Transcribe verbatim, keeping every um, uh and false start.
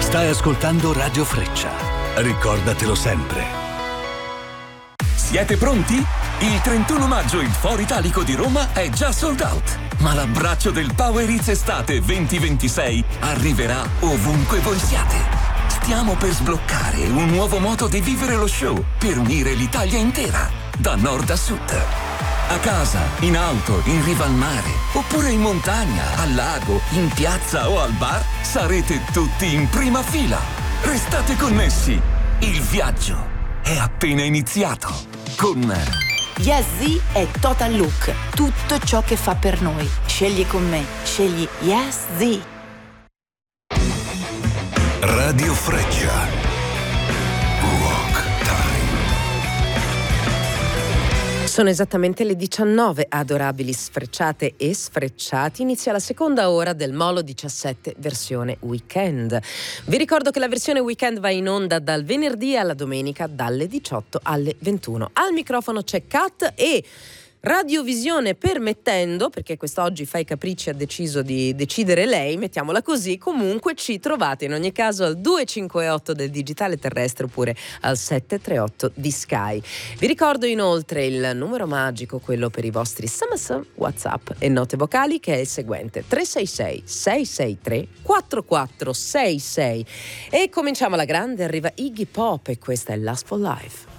Stai ascoltando Radio Freccia. Ricordatelo sempre. Siete pronti? Il trentuno maggio il Foro Italico di Roma è già sold out. Ma l'abbraccio del Power Hits Estate venti ventisei arriverà ovunque voi siate. Stiamo per sbloccare un nuovo modo di vivere lo show per unire l'Italia intera, da nord a sud. A casa, in auto, in riva al mare, oppure in montagna, al lago, in piazza o al bar, sarete tutti in prima fila. Restate connessi. Il viaggio è appena iniziato. Con Yes Z è Total Look. Tutto ciò che fa per noi. Scegli con me. Scegli Yes Z. Radio Freccia. Rock Time. Sono esattamente le diciannove, adorabili sfrecciate e sfrecciati. Inizia la seconda ora del Molo diciassette versione weekend. Vi ricordo che la versione weekend va in onda dal venerdì alla domenica dalle diciotto alle ventuno. Al microfono c'è Kat e radiovisione permettendo, perché quest'oggi Fai Capricci ha deciso di decidere lei, mettiamola così, comunque ci trovate in ogni caso al due cinque otto del digitale terrestre oppure al sette tre otto di Sky. Vi ricordo inoltre il numero magico, quello per i vostri S M S, WhatsApp e note vocali, che è il seguente: tre sei sei sei sei tre quattro quattro sei sei. E cominciamo alla grande, arriva Iggy Pop e questa è Last for Life.